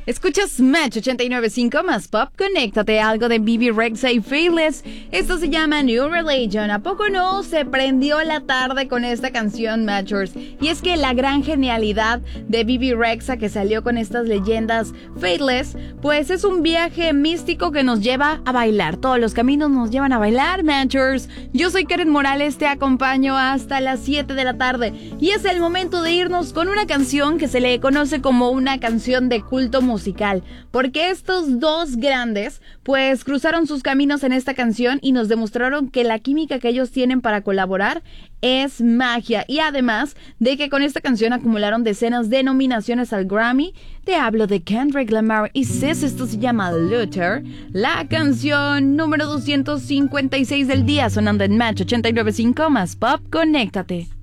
Escuchas Match 89.5 más Pop. Conéctate a algo de Bebe Rexha y Faithless. Esto se llama New Religion. ¿A poco no se prendió la tarde con esta canción, Matchers? Y es que la gran genialidad de Bebe Rexha, que salió con estas leyendas Faithless, pues es un viaje místico que nos lleva a bailar. Todos los caminos nos llevan a bailar, Matchers. Yo soy Karen Morales, te acompaño hasta las 7 de la tarde. Y es el momento de irnos con una canción que se le conoce como una canción de culto musical, porque estos dos grandes pues cruzaron sus caminos en esta canción y nos demostraron que la química que ellos tienen para colaborar es magia, y además de que con esta canción acumularon decenas de nominaciones al Grammy. Te hablo de Kendrick Lamar y SZA. Esto se llama Luther, la canción número 256 del día, sonando en Match 89.5 más Pop. Conéctate.